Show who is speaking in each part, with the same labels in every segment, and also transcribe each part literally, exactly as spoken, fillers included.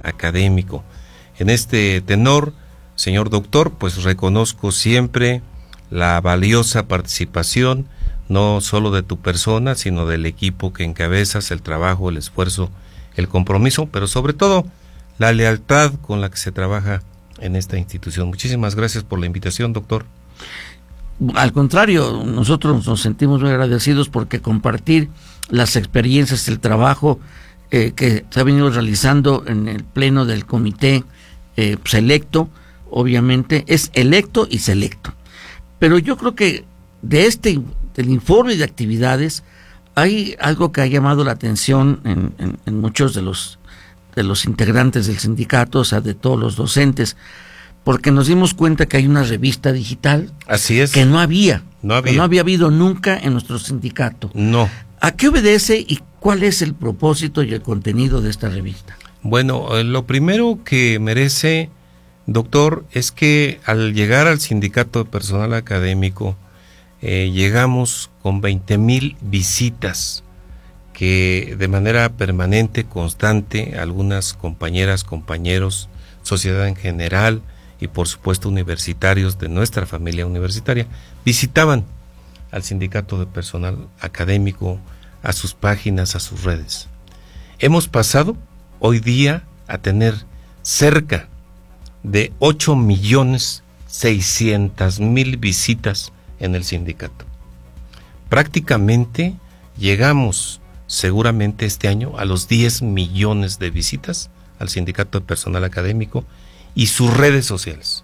Speaker 1: académico. En este tenor, señor doctor, pues reconozco siempre la valiosa participación, no solo de tu persona, sino del equipo que encabezas, el trabajo, el esfuerzo, el compromiso, pero sobre todo la lealtad con la que se trabaja en esta institución. Muchísimas gracias por la invitación, doctor.
Speaker 2: Al contrario, nosotros nos sentimos muy agradecidos porque compartir las experiencias, el trabajo eh, que se ha venido realizando en el pleno del comité eh, selecto, obviamente es electo y selecto. Pero yo creo que de este del informe de actividades hay algo que ha llamado la atención en, en, en muchos de los de los integrantes del sindicato, o sea, de todos los docentes, porque nos dimos cuenta que hay una revista digital.
Speaker 1: Así es.
Speaker 2: Que no había,
Speaker 1: no había,
Speaker 2: que no había habido nunca en nuestro sindicato.
Speaker 1: No.
Speaker 2: ¿A qué obedece y cuál es el propósito y el contenido de esta revista?
Speaker 1: Bueno, lo primero que merece, doctor, es que al llegar al sindicato de personal académico, eh, llegamos con veinte mil visitas que de manera permanente, constante, algunas compañeras, compañeros, sociedad en general y por supuesto universitarios de nuestra familia universitaria, visitaban al sindicato de personal académico, a sus páginas, a sus redes. Hemos pasado hoy día a tener cerca de ocho millones seiscientas mil visitas en el sindicato. Prácticamente llegamos seguramente este año a los diez millones de visitas al sindicato de personal académico y sus redes sociales.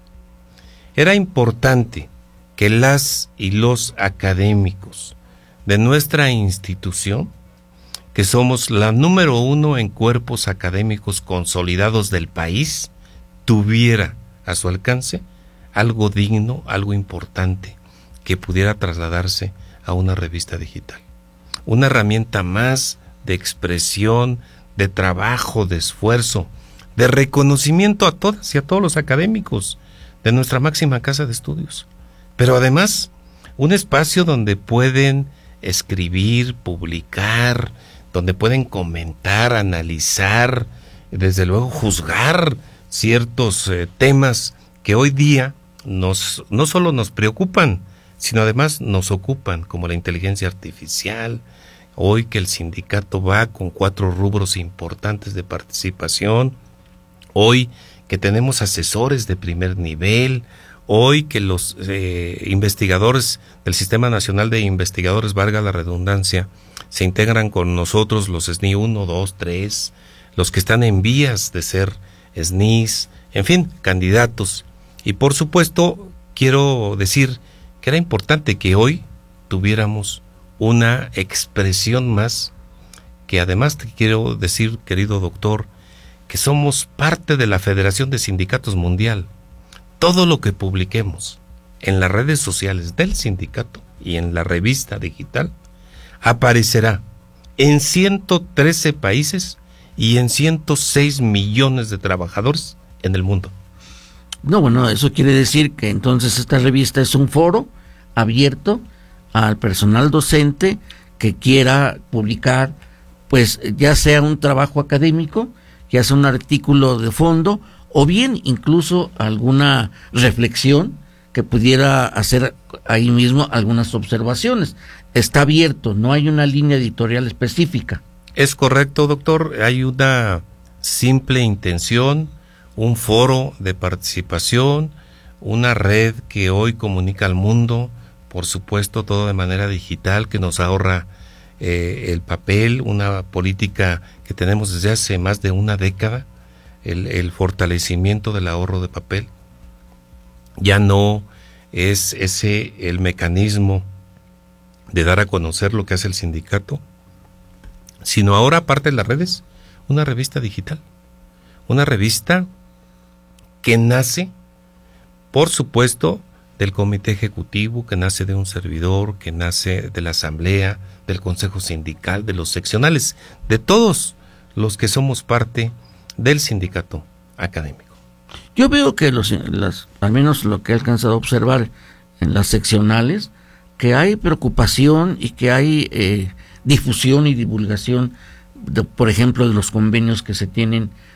Speaker 1: Era importante que las y los académicos de nuestra institución, que somos la número uno en cuerpos académicos consolidados del país, tuviera a su alcance algo digno, algo importante, que pudiera trasladarse a una revista digital. Una herramienta más de expresión, de trabajo, de esfuerzo, de reconocimiento a todas y a todos los académicos de nuestra máxima casa de estudios. Pero además, un espacio donde pueden escribir, publicar, donde pueden comentar, analizar, desde luego juzgar ciertos eh, temas que hoy día nos, no solo nos preocupan, sino además nos ocupan, como la inteligencia artificial. Hoy que el sindicato va con cuatro rubros importantes de participación, hoy que tenemos asesores de primer nivel, hoy que los eh, investigadores del Sistema Nacional de Investigadores, valga la redundancia, se integran con nosotros, los S N I uno, dos, tres, los que están en vías de ser S N Is, en fin, candidatos. Y por supuesto, quiero decir que era importante que hoy tuviéramos una expresión más, que además te quiero decir, querido doctor, que somos parte de la Federación de Sindicatos Mundial. Todo lo que publiquemos en las redes sociales del sindicato y en la revista digital aparecerá en ciento trece países y en ciento seis millones de trabajadores en el mundo.
Speaker 2: No, bueno, eso quiere decir que entonces esta revista es un foro abierto al personal docente que quiera publicar, pues ya sea un trabajo académico, ya sea un artículo de fondo, o bien incluso alguna reflexión que pudiera hacer ahí mismo algunas observaciones. Está abierto, no hay una línea editorial específica.
Speaker 1: Es correcto, doctor, hay una simple intención, un foro de participación, una red que hoy comunica al mundo, por supuesto todo de manera digital, que nos ahorra eh, el papel, una política que tenemos desde hace más de una década, el, el fortalecimiento del ahorro de papel. Ya no es ese el mecanismo de dar a conocer lo que hace el sindicato, sino ahora, aparte de las redes, una revista digital, una revista que nace, por supuesto, del comité ejecutivo, que nace de un servidor, que nace de la asamblea, del consejo sindical, de los seccionales, de todos los que somos parte del sindicato académico.
Speaker 2: Yo veo que los, las, al menos lo que he alcanzado a observar en las seccionales, que hay preocupación y que hay eh, difusión y divulgación, de, por ejemplo, de los convenios que se tienen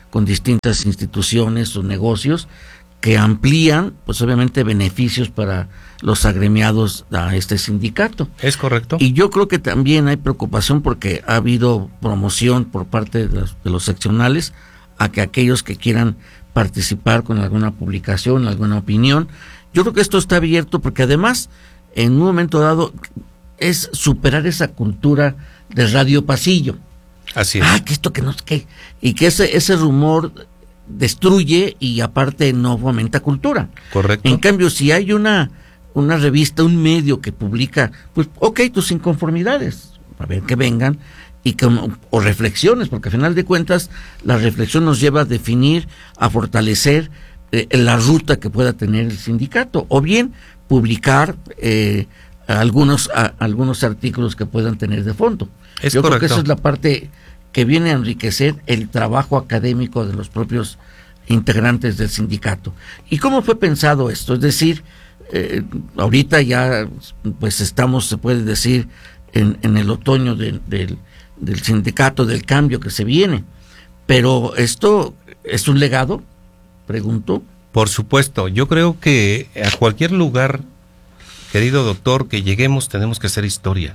Speaker 2: con distintas instituciones o negocios que amplían, pues obviamente, beneficios para los agremiados a este sindicato.
Speaker 1: Es correcto.
Speaker 2: Y yo creo que también hay preocupación porque ha habido promoción por parte de los, de los seccionales a que aquellos que quieran participar con alguna publicación, alguna opinión. Yo creo que esto está abierto porque además, en un momento dado, es superar esa cultura de radio pasillo.
Speaker 1: Así es.
Speaker 2: Ah, que esto que no sé qué. Y que ese, ese rumor destruye y aparte no fomenta cultura.
Speaker 1: Correcto.
Speaker 2: En cambio, si hay una, una revista, un medio que publica, pues, ok, tus inconformidades, a ver que vengan, y que, o reflexiones, porque al final de cuentas, la reflexión nos lleva a definir, a fortalecer eh, la ruta que pueda tener el sindicato, o bien publicar eh, algunos, a, algunos artículos que puedan tener de fondo.
Speaker 1: Es
Speaker 2: Yo
Speaker 1: correcto.
Speaker 2: creo que esa es la parte que viene a enriquecer el trabajo académico de los propios integrantes del sindicato. ¿Y cómo fue pensado esto? Es decir, eh, ahorita ya pues estamos, se puede decir, en, en el otoño de, de, del sindicato, del cambio que se viene. Pero esto es un legado, pregunto.
Speaker 1: Por supuesto, yo creo que a cualquier lugar, querido doctor, que lleguemos tenemos que hacer historia.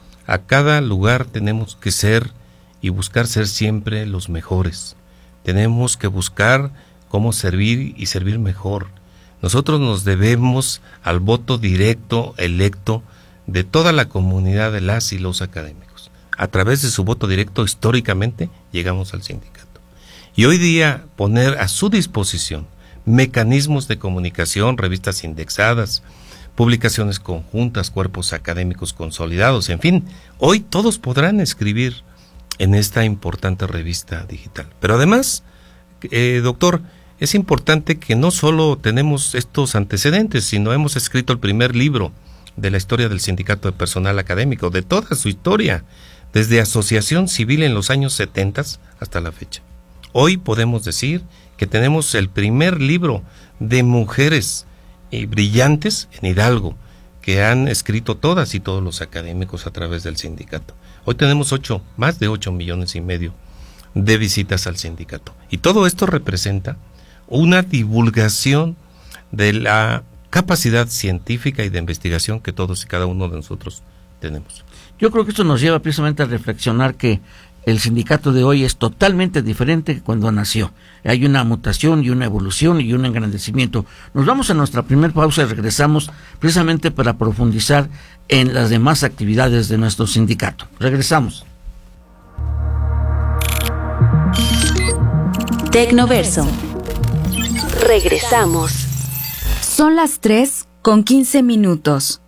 Speaker 1: A cada lugar tenemos que ser y buscar ser siempre los mejores. Tenemos que buscar cómo servir y servir mejor. Nosotros nos debemos al voto directo, electo, de toda la comunidad de las y los académicos. A través de su voto directo, históricamente, llegamos al sindicato. Y hoy día, poner a su disposición mecanismos de comunicación, revistas indexadas, publicaciones conjuntas, cuerpos académicos consolidados, en fin, hoy todos podrán escribir en esta importante revista digital. Pero además, eh, doctor, es importante que no solo tenemos estos antecedentes, sino hemos escrito el primer libro de la historia del Sindicato de Personal Académico, de toda su historia, desde asociación civil en los años setenta hasta la fecha. Hoy podemos decir que tenemos el primer libro de mujeres eh, brillantes en Hidalgo, que han escrito todas y todos los académicos a través del sindicato. Hoy tenemos ocho, más de ocho millones y medio de visitas al sindicato. Y todo esto representa una divulgación de la capacidad científica y de investigación que todos y cada uno de nosotros tenemos.
Speaker 2: Yo creo que esto nos lleva precisamente a reflexionar que el sindicato de hoy es totalmente diferente que cuando nació. Hay una mutación y una evolución y un engrandecimiento. Nos vamos a nuestra primera pausa y regresamos precisamente para profundizar en las demás actividades de nuestro sindicato. Regresamos.
Speaker 3: Tecnoverso. Regresamos.
Speaker 4: Son las tres con quince minutos.